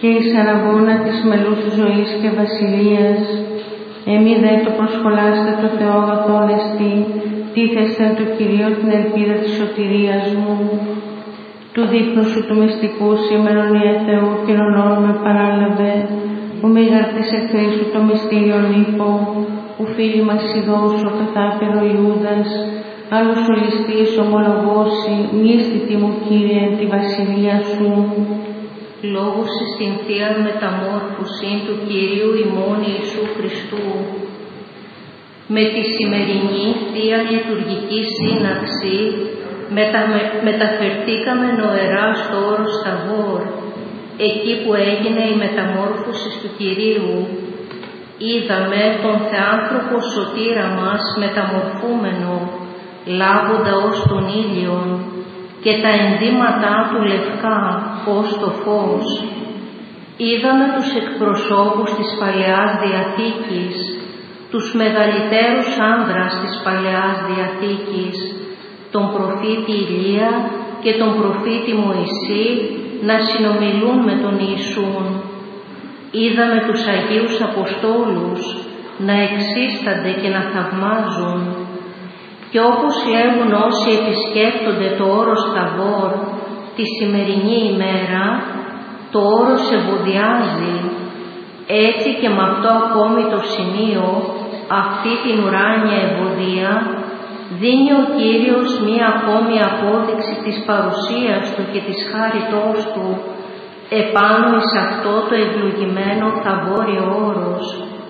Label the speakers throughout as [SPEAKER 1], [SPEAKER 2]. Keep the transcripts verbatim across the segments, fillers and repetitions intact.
[SPEAKER 1] και εις αραβώνα της μελούς ζωής και βασιλείας. Εμεί δε το προσχολάστε το Θεό αγαθόν εστί, τίθεστε το Κυρίο την ελπίδα της σωτηρίας μου. Του δείπνου σου του μυστικού σήμερον ιε Θεού κοινωνών με παράλαβε, ο μήγαρ της εχθρής σου το μυστήριον ύπο, που φίλοι μας ειδώσου καθάπηρο Ιούδας, άλλος ο ληστής ομολογώσει, μύστητη μου Κύριε τη βασιλεία σου.
[SPEAKER 2] Λόγους στην Θεία μεταμόρφωση του Κυρίου ημών Ιησού Χριστού. Με τη σημερινή Θεία Λειτουργική Σύναξη μετα, με, μεταφερθήκαμε νοερά στο όρος Ταβόρ, εκεί που έγινε η μεταμόρφωση του Κυρίου. Είδαμε τον Θεάνθρωπο σωτήρα μας μεταμορφούμενο, λάβοντα ως τον ήλιον, και τα ενδύματά του λευκά ως το φως. Είδαμε τους εκπροσώπους της Παλαιάς Διαθήκης, τους μεγαλύτερους άνδρας της Παλαιάς Διαθήκης, τον προφήτη Ηλία και τον προφήτη Μωυσή να συνομιλούν με τον Ιησούν. Είδαμε τους Αγίους Αποστόλους να εξίστανται και να θαυμάζουν. Και όπως λέγουν όσοι επισκέπτονται το όρος Ταβόρ τη σημερινή ημέρα, το όρος ευωδιάζει, έτσι και με αυτό ακόμη το σημείο, αυτή την ουράνια ευωδία, δίνει ο Κύριος μία ακόμη απόδειξη της παρουσίας Του και της χάριτός Του επάνω εις αυτό το ευλογημένο θαβόριο όρος.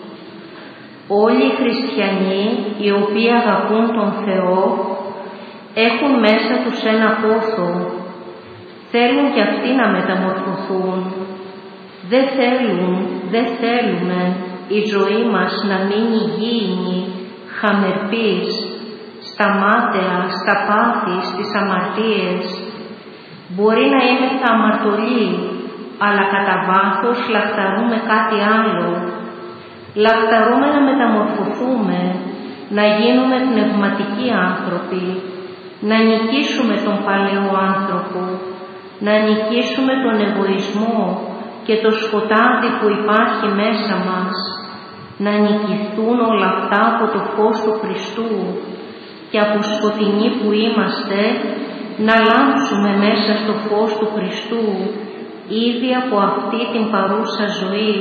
[SPEAKER 2] Όλοι οι χριστιανοί οι οποίοι αγαπούν τον Θεό έχουν μέσα τους ένα πόθο. Θέλουν και αυτοί να μεταμορφωθούν. Δεν θέλουν, δεν θέλουμε η ζωή μας να μείνει γήινη, χαμερπής, στα μάταια, στα πάθη, στις αμαρτίες. Μπορεί να είμαστε αμαρτωλοί, αλλά κατά βάθος λαχταρούμε κάτι άλλο. Λαχταρούμε να μεταμορφωθούμε, να γίνουμε πνευματικοί άνθρωποι, να νικήσουμε τον παλαιό άνθρωπο, να νικήσουμε τον εγωισμό και το σκοτάδι που υπάρχει μέσα μας, να νικηθούν όλα αυτά από το φως του Χριστού και από σκοτεινοί που είμαστε, να λάμψουμε μέσα στο φως του Χριστού, ήδη από αυτή την παρούσα ζωή.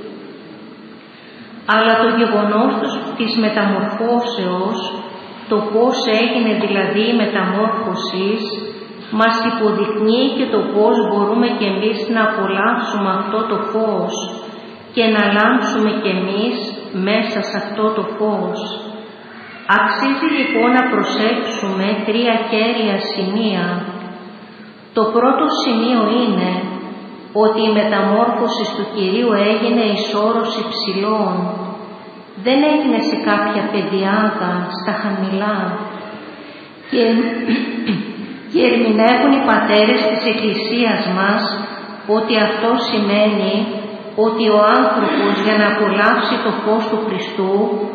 [SPEAKER 2] Αλλά το γεγονός της μεταμορφώσεως, το πώς έγινε δηλαδή η μεταμόρφωση, μας υποδεικνύει και το πώς μπορούμε και εμείς να απολαύσουμε αυτό το φως και να λάμψουμε και εμείς μέσα σε αυτό το φως. Αξίζει λοιπόν να προσέξουμε τρία κέρια σημεία. Το πρώτο σημείο είναι ότι η μεταμόρφωση του Κυρίου έγινε εις όρος υψηλών. Δεν έγινε σε κάποια πεδιάδα, στα χαμηλά. Και, και ερμηνεύουν οι πατέρες της Εκκλησίας μας ότι αυτό σημαίνει ότι ο άνθρωπος για να απολαύσει το φως του Χριστού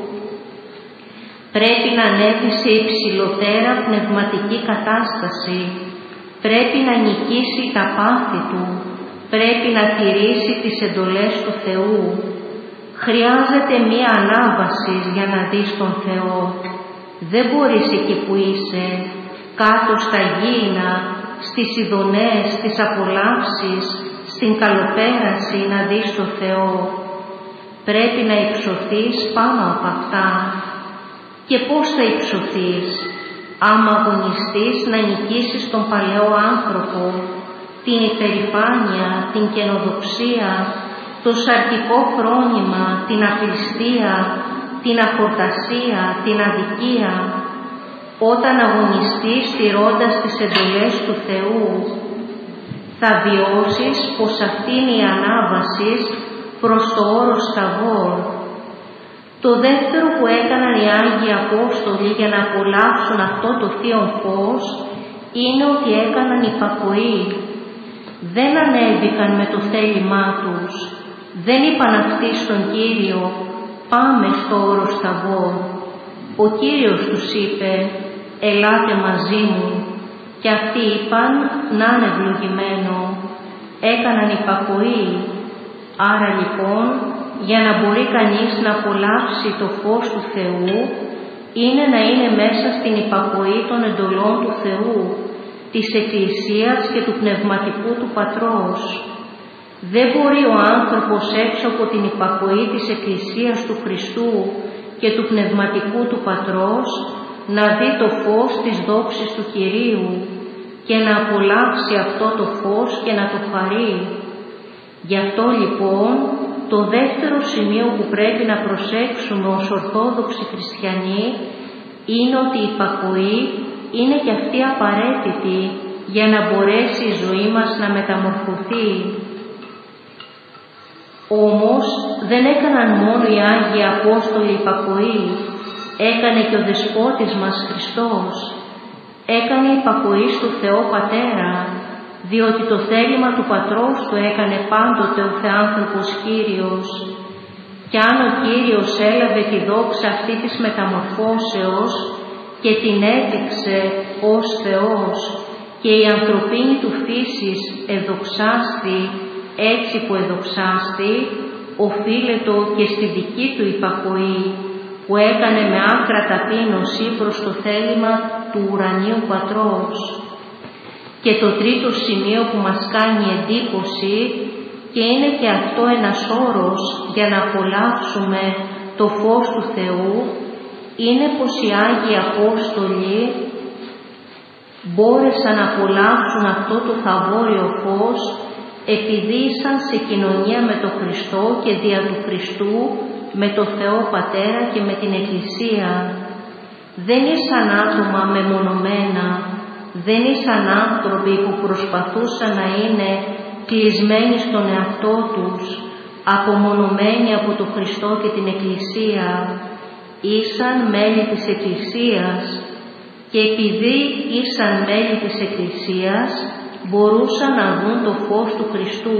[SPEAKER 2] πρέπει να ανέβει σε υψηλότερα πνευματική κατάσταση, πρέπει να νικήσει τα πάθη του, πρέπει να τηρήσει τις εντολές του Θεού. Χρειάζεται μία ανάβαση για να δεις τον Θεό. Δεν μπορείς εκεί που είσαι, κάτω στα γήινα, στις ειδονές, στις απολαύσεις, στην καλοπέραση να δεις τον Θεό. Πρέπει να υψωθείς πάνω από αυτά. Και πώς θα υψωθείς? Άμα αγωνιστείς να νικήσεις τον παλαιό άνθρωπο, την υπερηφάνεια, την καινοδοξία, το σαρκικό φρόνημα, την απληστία, την αχορτασία, την αδικία, όταν αγωνιστείς τηρώντας τις εντολές του Θεού, θα βιώσεις πως αυτή είναι η ανάβαση προς το όρος Ταβόρ. Το δεύτερο που έκαναν οι Άγιοι Απόστολοι για να απολαύσουν αυτό το θείο φως είναι ότι έκαναν υπακοή. Δεν ανέβηκαν με το θέλημά τους. Δεν είπαν αυτοί στον Κύριο «Πάμε στο όρος Ταβόρ». Ο Κύριος τους είπε «Ελάτε μαζί μου». Και αυτοί είπαν «Να είναι ευλογημένο». Έκαναν υπακοή, Άρα λοιπόν, για να μπορεί κανείς να απολαύσει το φως του Θεού, είναι να είναι μέσα στην υπακοή των εντολών του Θεού, της Εκκλησίας και του Πνευματικού του Πατρός. Δεν μπορεί ο άνθρωπος έξω από την υπακοή της Εκκλησίας του Χριστού και του Πνευματικού του Πατρός να δει το φως της δόξης του Κυρίου και να απολαύσει αυτό το φως και να το χαρεί. Γι' αυτό λοιπόν το δεύτερο σημείο που πρέπει να προσέξουμε ως Ορθόδοξοι Χριστιανοί είναι ότι η υπακοή είναι και αυτή απαραίτητη για να μπορέσει η ζωή μας να μεταμορφωθεί. Όμως δεν έκαναν μόνο οι Άγιοι Απόστολοι υπακοή, έκανε και ο Δεσπότης μας Χριστός. Έκανε υπακοή στο Θεό Πατέρα, διότι το θέλημα του Πατρός του έκανε πάντοτε ο Θεάνθρωπος Κύριος. Κι αν ο Κύριος έλαβε τη δόξα αυτή της μεταμορφώσεως και την έδειξε ως Θεός και η ανθρωπίνη του φύσης εδοξάστη έτσι που εδοξάστη, οφείλετο και στη δική του υπακοή που έκανε με άκρα ταπείνωση προς το θέλημα του ουρανίου Πατρός. Και το τρίτο σημείο που μας κάνει εντύπωση, και είναι και αυτό ένας όρος για να απολαύσουμε το φως του Θεού, είναι πως οι Άγιοι Απόστολοι μπόρεσαν να απολαύσουν αυτό το θαυόριο φως επειδή ήσαν σε κοινωνία με τον Χριστό και δια του Χριστού με το Θεό Πατέρα και με την Εκκλησία. Δεν ήσαν άτομα μεμονωμένα, δεν ήσαν άνθρωποι που προσπαθούσαν να είναι κλεισμένοι στον εαυτό τους, απομονωμένοι από τον Χριστό και την Εκκλησία. Ήσαν μέλη της Εκκλησίας και επειδή ήσαν μέλη της Εκκλησίας μπορούσαν να δουν το φως του Χριστού.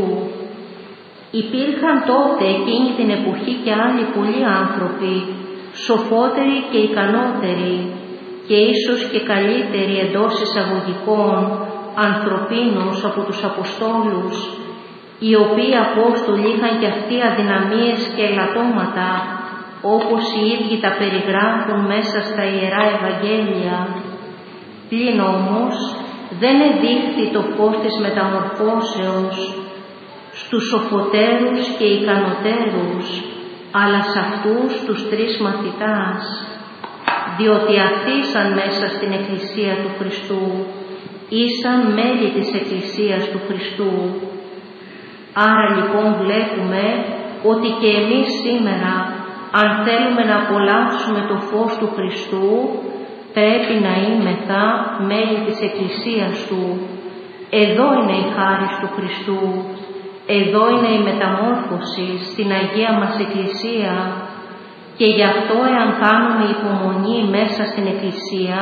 [SPEAKER 2] Υπήρχαν τότε εκείνη την εποχή και άλλοι πολλοί άνθρωποι, σοφότεροι και ικανότεροι και ίσως και καλύτεροι εντός εισαγωγικών ανθρωπίνους από τους Αποστόλους, οι οποίοι Απόστολοι είχαν και αυτοί αδυναμίες και ελαττώματα, όπως οι ίδιοι τα περιγράφουν μέσα στα Ιερά Ευαγγέλια. Πλην όμως δεν εδείχθη το φως της μεταμορφώσεως στους σοφοτέρους και ικανοτέρους, αλλά σε αυτούς τους τρεις μαθητάς, διότι αυτοί ήσαν μέσα στην Εκκλησία του Χριστού, ήσαν μέλη της Εκκλησίας του Χριστού. Άρα λοιπόν βλέπουμε ότι και εμείς σήμερα, αν θέλουμε να απολαύσουμε το φως του Χριστού, πρέπει να είμεθα μέλη της Εκκλησίας Του. Εδώ είναι η χάρις του Χριστού, εδώ είναι η μεταμόρφωση στην Αγία μας Εκκλησία και γι' αυτό εάν κάνουμε υπομονή μέσα στην Εκκλησία,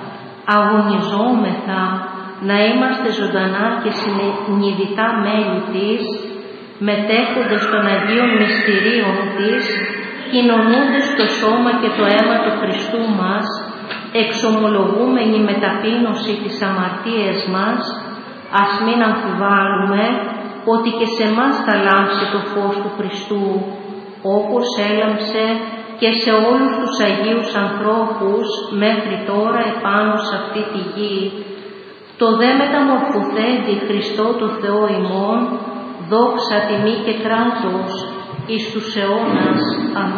[SPEAKER 2] αγωνιζόμεθα να είμαστε ζωντανά και συνειδητά μέλη της, μετέχοντες των Αγίων Μυστηρίων της, κοινωνούντες το σώμα και το αίμα του Χριστού μας, εξομολογούμενη με ταπείνωση τις αμαρτίες μας, ας μην αμφιβάλλουμε ότι και σε μας θα λάμψει το φως του Χριστού, όπως έλαμψε και σε όλους τους Αγίους ανθρώπους μέχρι τώρα επάνω σε αυτή τη γη. Το δε μεταμορφωθέντη Χριστό το Θεό ημών, δόξα, τιμή και κράτος εις τους αιώνας. Αμήν.